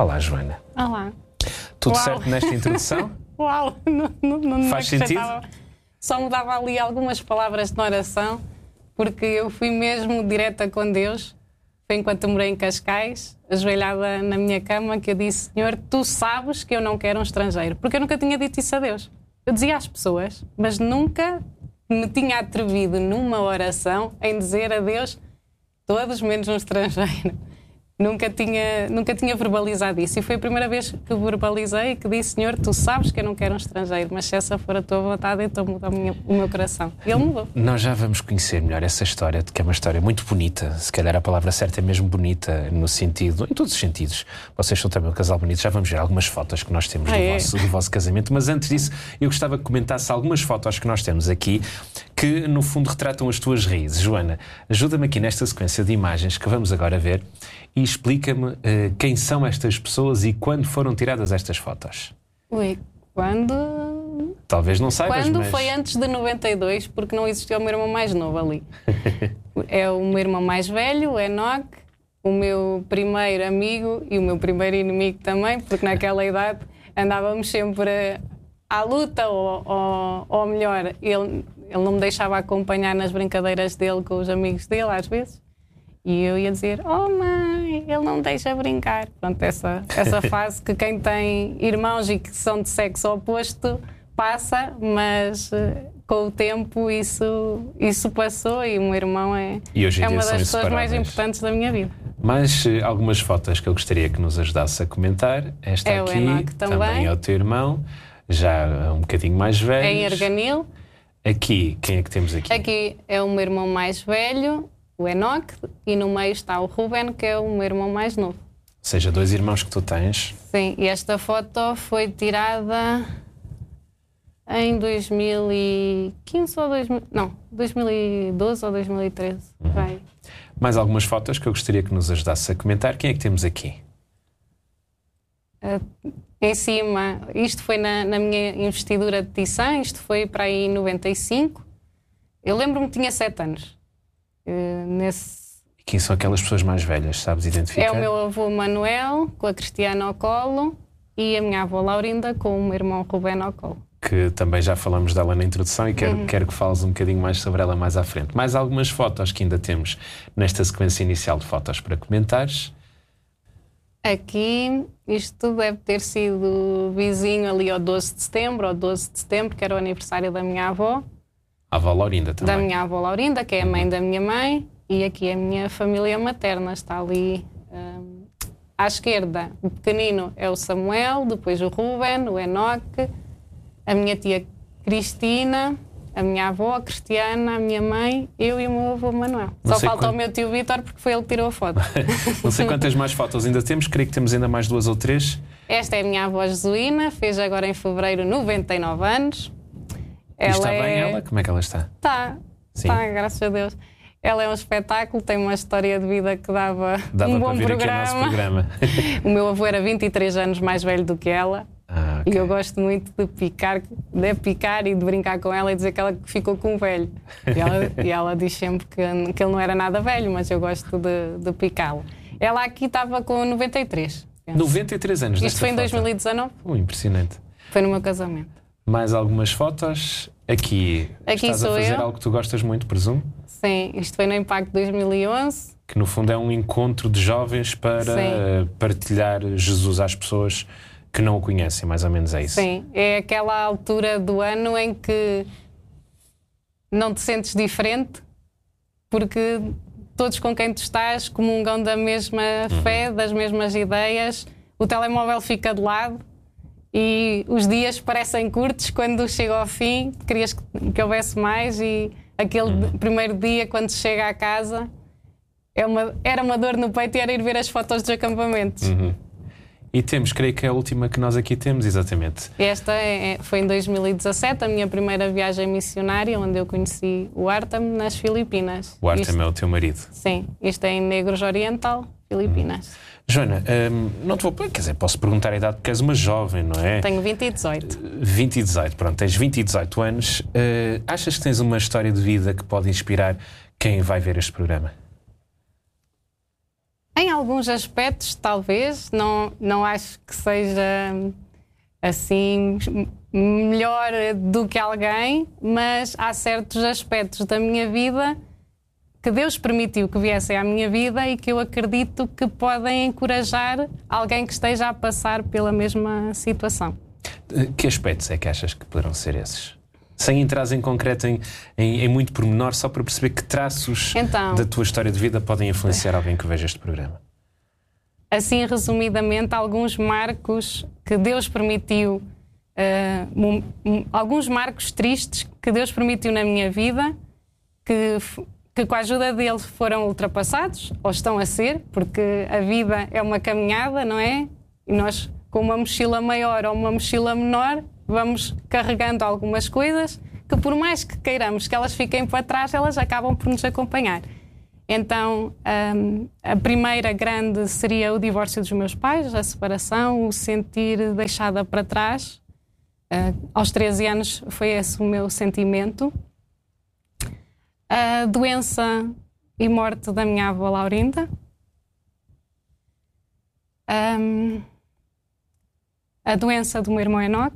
Olá, Joana. Olá. Tudo Uau. certo nesta introdução? Uau, não Faz sentido? Só mudava ali algumas palavras na oração, porque eu fui mesmo direta com Deus. Foi enquanto eu morei em Cascais, ajoelhada na minha cama, que eu disse: Senhor, tu sabes que eu não quero um estrangeiro. Porque eu nunca tinha dito isso a Deus. Eu dizia às pessoas, mas nunca me tinha atrevido numa oração em dizer a Deus todos menos um estrangeiro. Nunca tinha verbalizado isso. E foi a primeira vez que verbalizei e que disse: Senhor, tu sabes que eu não quero um estrangeiro, mas se essa for a tua vontade, então muda o meu coração. E ele mudou. Nós já vamos conhecer melhor essa história, que é uma história muito bonita. Se calhar a palavra certa é mesmo bonita, no sentido, em todos os sentidos. Vocês são também um casal bonito. Já vamos ver algumas fotos que nós temos do vosso casamento. Mas antes disso, eu gostava que comentasse algumas fotos que nós temos aqui, que no fundo retratam as tuas raízes. Joana, ajuda-me aqui nesta sequência de imagens que vamos agora ver e explica-me quem são estas pessoas e quando foram tiradas estas fotos. Ui, quando... Talvez não saibas, Quando mas... foi antes de 92, porque não existia o meu irmão mais novo ali. É o meu irmão mais velho, o Enoch, o meu primeiro amigo e o meu primeiro inimigo também, porque naquela idade andávamos sempre à luta, ou melhor, ele não me deixava acompanhar nas brincadeiras dele com os amigos dele, às vezes. E eu ia dizer: oh mãe, ele não deixa brincar. Pronto, essa fase que quem tem irmãos e que são de sexo oposto passa, mas com o tempo isso passou e o meu irmão é uma das pessoas mais importantes da minha vida. Mas algumas fotos que eu gostaria que nos ajudasse a comentar. Esta é aqui o Enoch também é o teu irmão, já um bocadinho mais velho. É em Arganil. Aqui, quem é que temos aqui? Aqui é o meu irmão mais velho, o Enoch, e no meio está o Ruben, que é o meu irmão mais novo. Ou seja, dois irmãos que tu tens. Sim, e esta foto foi tirada em 2015 ou 2012 ou 2013. Vai. Mais algumas fotos que eu gostaria que nos ajudasse a comentar. Quem é que temos aqui? Em cima, isto foi na minha investidura de Tissan, isto foi para aí em 95. Eu lembro-me que tinha 7 anos. E quem são aquelas pessoas mais velhas, sabes identificar? É o meu avô Manuel, com a Cristiana ao colo, e a minha avó Laurinda, com o meu irmão Ruben ao colo. Que também já falamos dela na introdução e quero que fales um bocadinho mais sobre ela mais à frente. Mais algumas fotos que ainda temos nesta sequência inicial de fotos para comentares. Aqui, isto deve ter sido vizinho ali ao 12 de setembro, que era o aniversário da minha avó. A avó Laurinda também. Da minha avó Laurinda, que é a mãe da minha mãe, e aqui a minha família materna está ali à esquerda. O pequenino é o Samuel, depois o Ruben, o Enoch, a minha tia Cristina, a minha avó a Cristiana, a minha mãe, eu e o meu avô Manuel. Só falta o meu tio Vítor, porque foi ele que tirou a foto. Não sei quantas mais fotos ainda temos, creio que temos ainda mais 2 ou 3. Esta é a minha avó Jesuína, fez agora em fevereiro 99 anos. E está bem ela? Como é que ela está? Está, graças a Deus. Ela é um espetáculo, tem uma história de vida que dava um bom para vir aqui ao nosso programa. O meu avô era 23 anos mais velho do que ela. Okay. E eu gosto muito de picar e de brincar com ela e dizer que ela ficou com um velho. E ela diz sempre que ele não era nada velho, mas eu gosto de picá-lo. Ela aqui estava com 93. Penso. 93 anos. Isto foi em 2019. Impressionante. Foi no meu casamento. Mais algumas fotos. Aqui estás a fazer algo que tu gostas muito, presumo? Sim, isto foi no Impacto 2011. Que no fundo é um encontro de jovens para partilhar Jesus às pessoas que não o conhecem, mais ou menos é isso? Sim, é aquela altura do ano em que não te sentes diferente, porque todos com quem tu estás comungam da mesma fé, das mesmas ideias, o telemóvel fica de lado e os dias parecem curtos. Quando chega ao fim, querias que houvesse mais, e aquele primeiro dia, quando se chega à casa, era uma dor no peito e era ir ver as fotos dos acampamentos. E temos, creio que é a última que nós aqui temos, exatamente. Esta foi em 2017, a minha primeira viagem missionária, onde eu conheci o Artem nas Filipinas. O Artem é o teu marido? Sim, isto é em Negros Oriental, Filipinas. Joana, não te vou... Quer dizer, posso perguntar a idade porque és uma jovem, não é? Tenho 20 e 18. 20 e 18, pronto, tens 20 e 18 anos. Achas que tens uma história de vida que pode inspirar quem vai ver este programa? Em alguns aspectos, talvez, não acho que seja assim melhor do que alguém, mas há certos aspectos da minha vida que Deus permitiu que viessem à minha vida e que eu acredito que podem encorajar alguém que esteja a passar pela mesma situação. Que aspectos é que achas que poderão ser esses? Sem entrar em concreto em muito pormenor, só para perceber que traços da tua história de vida podem influenciar alguém que veja este programa. Assim, resumidamente, alguns marcos que Deus permitiu, alguns marcos tristes que Deus permitiu na minha vida, que com a ajuda dele foram ultrapassados, ou estão a ser, porque a vida é uma caminhada, não é? E nós, com uma mochila maior ou uma mochila menor, vamos carregando algumas coisas que, por mais que queiramos que elas fiquem para trás, elas acabam por nos acompanhar. Então, a primeira grande seria o divórcio dos meus pais, a separação, o sentir deixada para trás. Aos 13 anos foi esse o meu sentimento. A doença e morte da minha avó Laurinda. A doença do meu irmão Enoque.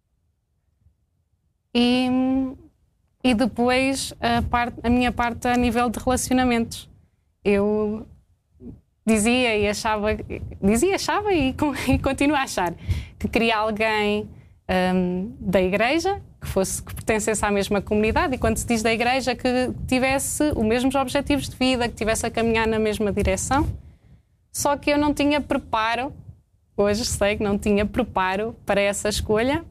E depois a minha parte a nível de relacionamentos. Eu dizia e achava e continuo a achar que queria alguém da igreja, que pertencesse à mesma comunidade, e quando se diz da igreja, que tivesse os mesmos objetivos de vida, que tivesse a caminhar na mesma direção. Só que eu não tinha preparo, hoje sei que não tinha preparo para essa escolha,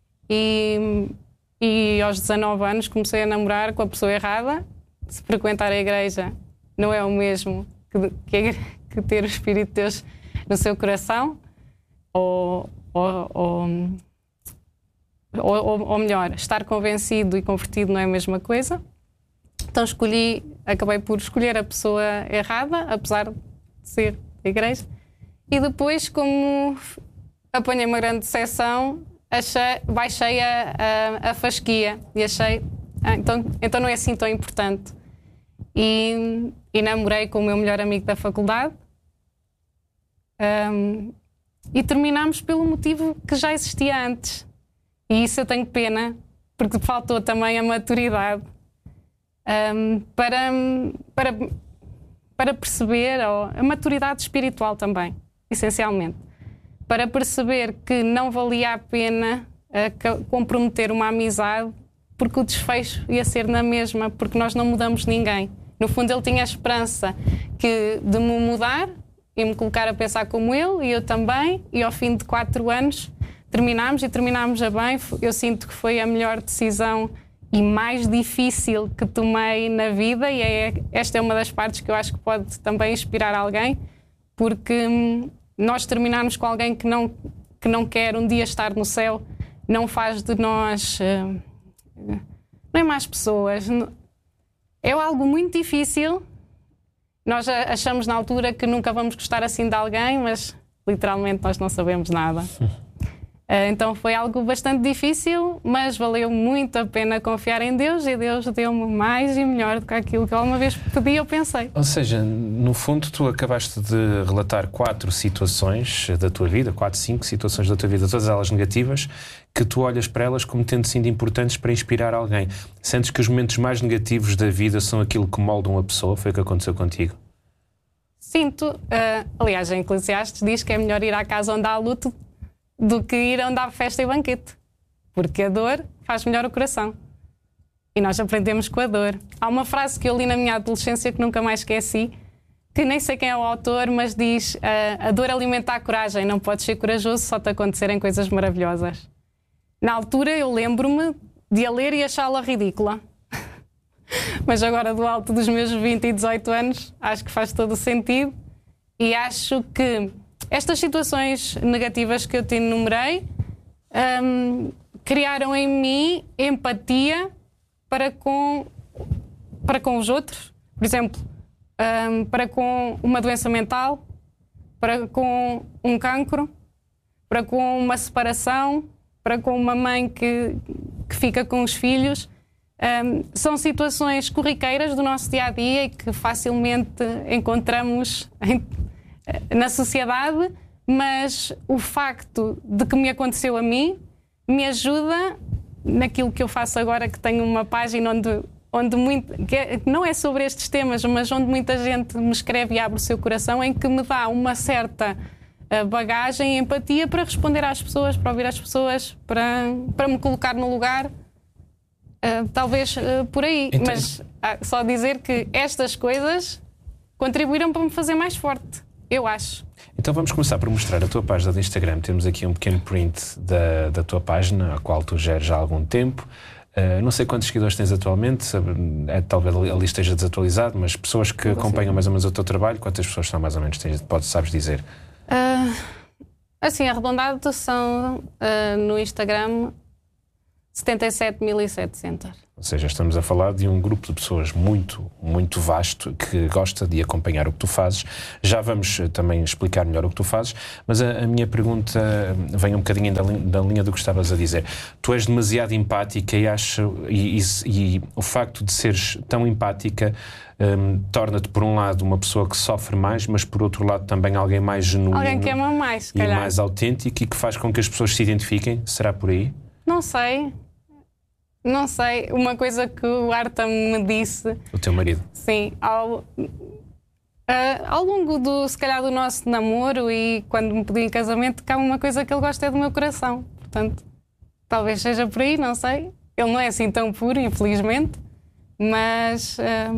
e aos 19 anos comecei a namorar com a pessoa errada. Se frequentar a igreja não é o mesmo que ter o Espírito de Deus no seu coração, ou melhor, estar convencido e convertido não é a mesma coisa. Então acabei por escolher a pessoa errada, apesar de ser da igreja. E depois, como apanhei uma grande decepção, baixei a fasquia e achei, então não é assim tão importante. E namorei com o meu melhor amigo da faculdade, e terminámos pelo motivo que já existia antes. E isso eu tenho pena, porque faltou também a maturidade para perceber, ou a maturidade espiritual também, essencialmente, para perceber que não valia a pena comprometer uma amizade, porque o desfecho ia ser na mesma, porque nós não mudamos ninguém. No fundo, ele tinha a esperança de me mudar e me colocar a pensar como ele, e eu também, e ao fim de 4 anos terminámos a bem. Eu sinto que foi a melhor decisão e mais difícil que tomei na vida, e esta é uma das partes que eu acho que pode também inspirar alguém, porque nós terminarmos com alguém que não quer um dia estar no céu não faz de nós não é mais pessoas, é algo muito difícil. Nós achamos na altura que nunca vamos gostar assim de alguém, mas literalmente nós não sabemos nada. Então foi algo bastante difícil, mas valeu muito a pena confiar em Deus, e Deus deu-me mais e melhor do que aquilo que alguma vez pedi ou pensei. Ou seja, no fundo tu acabaste de relatar 4 situações da tua vida, 4, 5 situações da tua vida, todas elas negativas, que tu olhas para elas como tendo sido importantes para inspirar alguém. Sentes que os momentos mais negativos da vida são aquilo que moldam a pessoa? Foi o que aconteceu contigo? Sinto, aliás, em Eclesiastes diz que é melhor ir à casa onde há luto do que ir onde há festa e banquete, porque a dor faz melhor o coração, e nós aprendemos com a dor. Há uma frase que eu li na minha adolescência que nunca mais esqueci, que nem sei quem é o autor, mas diz: a dor alimenta a coragem, não podes ser corajoso só te acontecerem coisas maravilhosas. Na altura eu lembro-me de a ler e achá-la ridícula, mas agora, do alto dos meus 20 e 18 anos, acho que faz todo o sentido, e acho que estas situações negativas que eu te enumerei criaram em mim empatia para com os outros. Por exemplo, para com uma doença mental, para com um cancro, para com uma separação, para com uma mãe que fica com os filhos. São situações corriqueiras do nosso dia-a-dia e que facilmente encontramos na sociedade, mas o facto de que me aconteceu a mim me ajuda naquilo que eu faço agora, que tenho uma página onde que não é sobre estes temas, mas onde muita gente me escreve e abre o seu coração, em que me dá uma certa bagagem e empatia para responder às pessoas, para ouvir as pessoas, para me colocar no lugar. Talvez por aí, então, mas só dizer que estas coisas contribuíram para me fazer mais forte, eu acho. Então vamos começar por mostrar a tua página do Instagram. Temos aqui um pequeno print da tua página, a qual tu geres já há algum tempo. Não sei quantos seguidores tens atualmente, talvez ali esteja desatualizado, mas pessoas que acompanham mais ou menos o teu trabalho, quantas pessoas são mais ou menos, sabes dizer? Assim, arredondado são no Instagram 77.700. Ou seja, estamos a falar de um grupo de pessoas muito, muito vasto que gosta de acompanhar o que tu fazes. Já vamos também explicar melhor o que tu fazes, mas a minha pergunta vem um bocadinho da linha do que estavas a dizer. Tu és demasiado empática e o facto de seres tão empática torna-te, por um lado, uma pessoa que sofre mais, mas por outro lado também alguém mais genuíno. Alguém que ama mais, se e calhar. Mais autêntico e que faz com que as pessoas se identifiquem. Será por aí? Não sei. Uma coisa que o Arta me disse... O teu marido? Sim. Ao longo, se calhar, do nosso namoro e quando me pediu em casamento, que há uma coisa que ele gosta é do meu coração. Portanto, talvez seja por aí, não sei. Ele não é assim tão puro, infelizmente, mas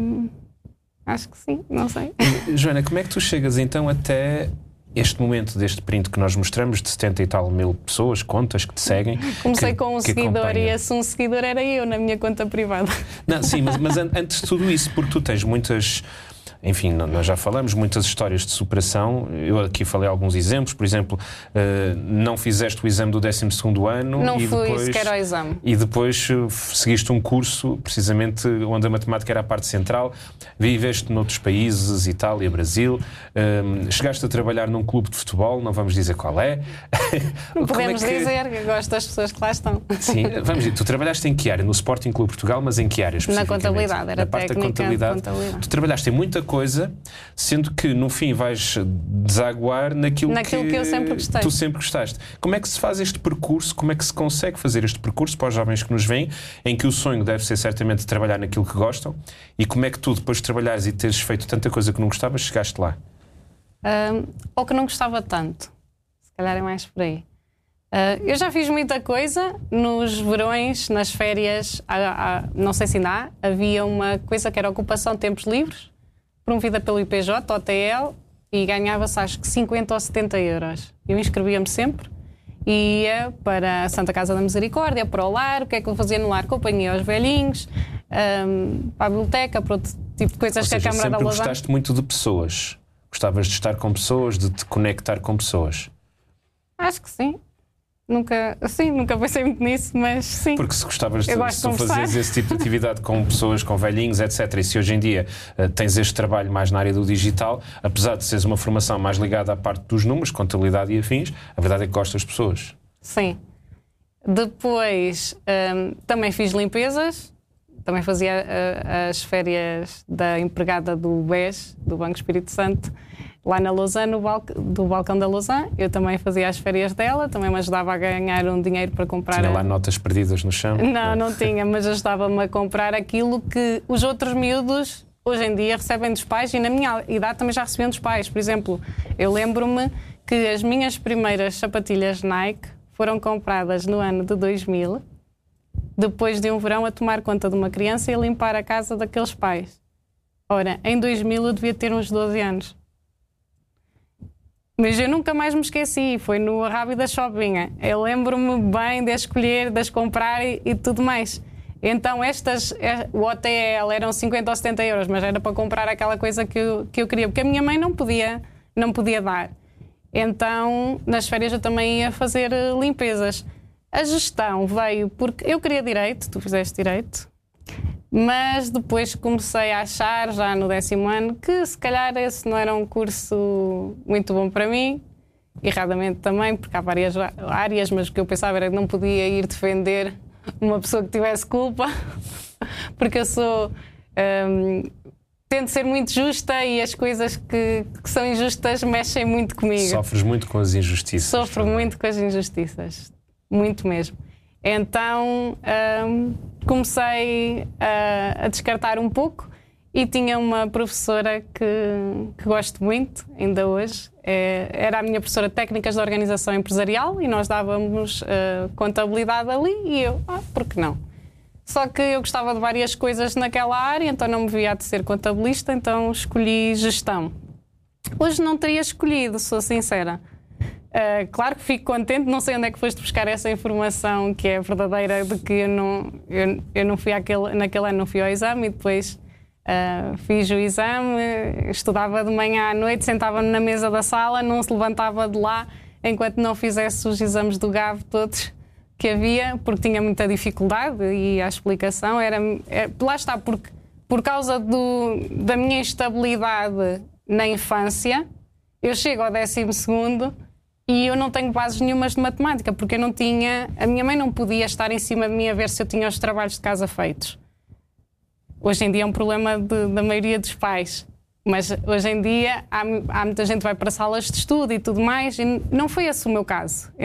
acho que sim, não sei. Joana, como é que tu chegas então até este momento deste print que nós mostramos de 70 e tal mil pessoas, contas que te seguem? Comecei com um seguidor e esse um seguidor era eu na minha conta privada. Não, sim, mas antes de tudo isso, porque tu tens muitas... Enfim, nós já falamos muitas histórias de superação. Eu aqui falei alguns exemplos. Por exemplo, não fizeste o exame do 12º ano. Não fui sequer ao exame. E depois seguiste um curso, precisamente, onde a matemática era a parte central. Viveste noutros países, Itália, Brasil. Chegaste a trabalhar num clube de futebol, não vamos dizer qual é. Não podemos dizer, que gosto das pessoas que lá estão. Sim, vamos dizer, tu trabalhaste em que área? No Sporting Clube Portugal, mas em que área especificamente? Na contabilidade, era na parte da contabilidade. Tu trabalhaste em muita coisa, sendo que no fim vais desaguar naquilo que eu sempre gostei. Tu sempre gostaste. Como é que se faz este percurso? Como é que se consegue fazer este percurso para os jovens que nos veem, em que o sonho deve ser certamente trabalhar naquilo que gostam? E como é que tu, depois de trabalhares e teres feito tanta coisa que não gostavas, chegaste lá? Ou que não gostava tanto. Se calhar é mais por aí. Eu já fiz muita coisa nos verões, nas férias, não sei se ainda havia uma coisa que era ocupação de tempos livres, promovida pelo IPJ, OTL, e ganhava-se acho que 50 ou 70 euros. Eu inscrevia-me sempre, ia para a Santa Casa da Misericórdia, para o lar, o que é que eu fazia no lar? Companhia aos velhinhos, para a biblioteca, para outro tipo de coisas. Ou seja, que a Câmara da Lausanne... sempre gostaste muito de pessoas. Gostavas de estar com pessoas, de te conectar com pessoas. Acho que sim. Nunca pensei muito nisso, mas sim. Porque se gostavas de fazeres esse tipo de atividade com pessoas, com velhinhos, etc., e se hoje em dia tens este trabalho mais na área do digital, apesar de seres uma formação mais ligada à parte dos números, contabilidade e afins, a verdade é que gostas de pessoas. Sim. Depois também fiz limpezas, também fazia as férias da empregada do BES, do Banco Espírito Santo, lá na Lausanne, do balcão da Lausanne. Eu também fazia as férias dela, também me ajudava a ganhar um dinheiro para comprar... Tinha lá notas perdidas no chão? Não tinha, mas ajudava-me a comprar aquilo que os outros miúdos hoje em dia recebem dos pais, e na minha idade também já recebiam dos pais. Por exemplo, eu lembro-me que as minhas primeiras sapatilhas Nike foram compradas no ano de 2000, depois de um verão a tomar conta de uma criança e a limpar a casa daqueles pais. Ora, em 2000 eu devia ter uns 12 anos. Mas eu nunca mais me esqueci, foi no Rábida Shopping. Eu lembro-me bem de as escolher, de as comprar e tudo mais. Então o OTL eram 50 ou 70 euros, mas era para comprar aquela coisa que eu queria, porque a minha mãe não podia dar. Então, nas férias eu também ia fazer limpezas. A gestão veio porque eu queria direito, tu fizeste direito, mas depois comecei a achar, já no 10º ano, que se calhar esse não era um curso muito bom para mim, erradamente também, porque há várias áreas, mas o que eu pensava era que não podia ir defender uma pessoa que tivesse culpa, porque eu sou... tento ser muito justa e as coisas que são injustas mexem muito comigo. Sofres muito com as injustiças. Sofro também. Muito com as injustiças, muito mesmo. Então comecei a descartar um pouco e tinha uma professora que gosto muito, ainda hoje. Era a minha professora de técnicas de organização empresarial e nós dávamos contabilidade ali e eu, por que não? Só que eu gostava de várias coisas naquela área, então não me via de ser contabilista, então escolhi gestão. Hoje não teria escolhido, sou sincera. Claro que fico contente, não sei onde é que foste buscar essa informação que é verdadeira, de que eu não fui naquele ano não fui ao exame e depois fiz o exame, estudava de manhã à noite, sentava-me na mesa da sala, não se levantava de lá enquanto não fizesse os exames do GAV todos que havia, porque tinha muita dificuldade e a explicação lá está, porque por causa da minha instabilidade na infância, eu chego ao 12º e eu não tenho bases nenhumas de matemática, porque a minha mãe não podia estar em cima de mim a ver se eu tinha os trabalhos de casa feitos. Hoje em dia é um problema da maioria dos pais, mas hoje em dia há muita gente que vai para salas de estudo e tudo mais, e não foi esse o meu caso.